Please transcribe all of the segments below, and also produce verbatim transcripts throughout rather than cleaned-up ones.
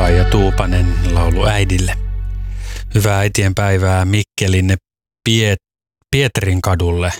Kaija Tuupanen laulu äidille. Hyvää äitien päivää Mikkelin Piet- Pietarin kadulle.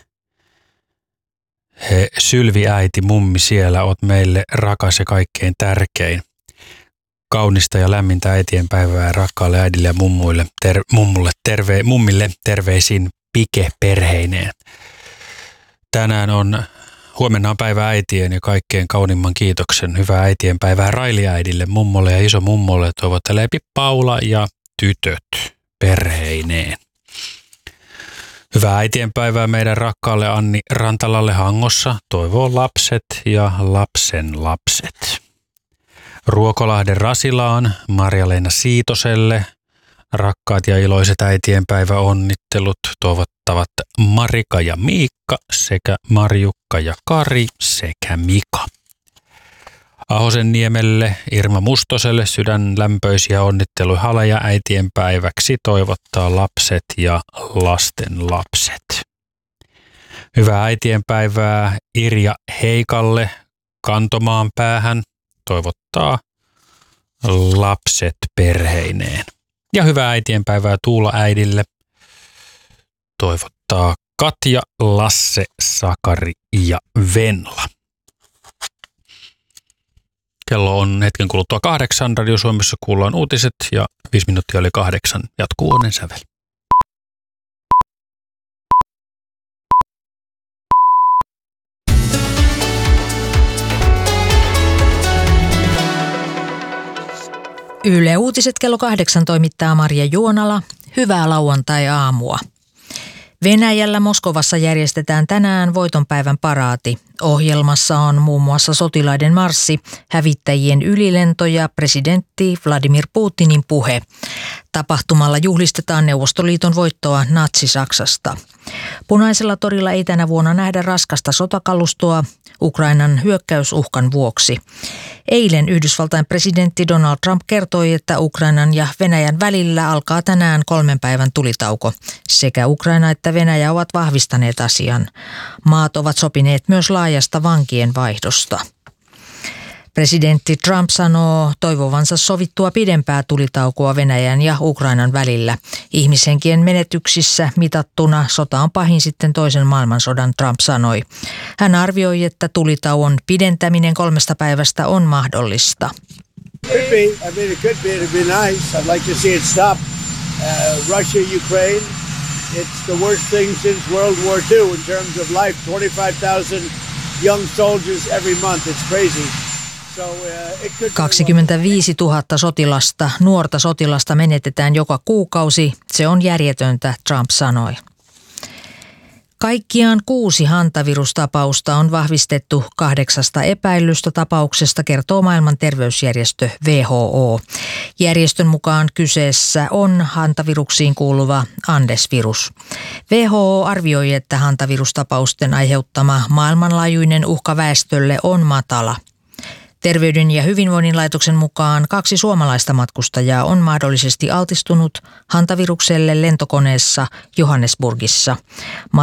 He, Sylvi äiti, mummi siellä, oot meille rakas ja kaikkein tärkein. Kaunista ja lämmintä äitien päivää rakkaalle äidille ja mummuille, ter, mummulle, terve, mummille terveisin Pike perheineen. Tänään on, huomenna on päivä äitien ja kaikkein kaunimman kiitoksen. Hyvää äitien päivää Raili-äidille, mummolle ja isomummolle toivottelee Paula ja tytöt perheineen. Hyvää äitienpäivää meidän rakkaalle Anni Rantalalle Hangossa, toivoo lapset ja lapsen lapset. Ruokolahden Rasilaan Marja-Leena Siitoselle rakkaat ja iloiset äitienpäivä onnittelut toivottavat Marika ja Miikka sekä Marjukka ja Kari sekä Mika. Ahosenniemelle Irma Mustoselle sydänlämpöisiä onnitteluja haleja äitienpäiväksi toivottaa lapset ja lasten lapset. Hyvää äitienpäivää Irja Heikalle Kantomaan päähän toivottaa lapset perheineen. Ja hyvää äitienpäivää Tuula äidille toivottaa Katja, Lasse, Sakari ja Venla. Kello on hetken kuluttua kahdeksan. Radio Suomessa kuullaan uutiset ja viisi minuuttia oli kahdeksan. Jatkuu onnen sävel. Yle Uutiset kello kahdeksan toimittaa Marja Juonala. Hyvää lauantai-aamua. Venäjällä Moskovassa järjestetään tänään voitonpäivän paraati. Ohjelmassa on muun muassa sotilaiden marssi, hävittäjien ylilento ja presidentti Vladimir Putinin puhe. Tapahtumalla juhlistetaan Neuvostoliiton voittoa Natsi-Saksasta. Punaisella torilla ei tänä vuonna nähdä raskasta sotakalustoa Ukrainan hyökkäysuhkan vuoksi. Eilen Yhdysvaltain presidentti Donald Trump kertoi, että Ukrainan ja Venäjän välillä alkaa tänään kolmen päivän tulitauko. Sekä Ukraina että Venäjä ovat vahvistaneet asian. Maat ovat sopineet myös laajasta vankien vaihdosta. Presidentti Trump sanoo toivovansa sovittua pidempää tulitaukoa Venäjän ja Ukrainan välillä. Ihmishenkien menetyksissä mitattuna sota on pahin sitten toisen maailmansodan, Trump sanoi. Hän arvioi, että tulitauon pidentäminen kolmesta päivästä on mahdollista. Could be. I mean, it could be. It'd be nice. I'd like to see it stop. Uh, Russia, Ukraine. It's the worst thing since World War Two in terms of life. twenty-five thousand young soldiers every month. It's crazy. kaksikymmentäviisituhatta sotilasta, nuorta sotilasta menetetään joka kuukausi. Se on järjetöntä, Trump sanoi. Kaikkiaan kuusi hantavirustapausta on vahvistettu kahdeksasta epäillystä tapauksesta, kertoo maailman terveysjärjestö W H O. Järjestön mukaan kyseessä on hantaviruksiin kuuluva Andes-virus. W H O arvioi, että hantavirustapausten aiheuttama maailmanlaajuinen uhka väestölle on matala. Terveyden ja hyvinvoinnin laitoksen mukaan kaksi suomalaista matkustajaa on mahdollisesti altistunut hantavirukselle lentokoneessa Johannesburgissa.